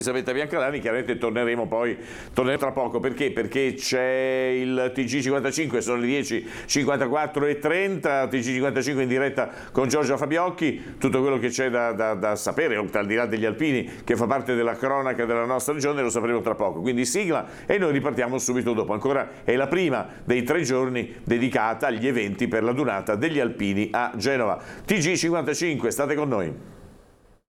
Elisabetta Biancalani. Chiaramente torneremo tra poco. Perché c'è il TG55, sono le 10:54 e 30, TG55 in diretta con Giorgio Fabiocchi. Tutto quello che c'è da sapere, al di là degli alpini, che fa parte della cronaca della nostra regione, lo sapremo tra poco. Quindi sigla e noi ripartiamo subito dopo. Ancora è la prima dei 3 giorni dedicata agli eventi per la Dunata degli Alpini a Genova. TG55, state con noi.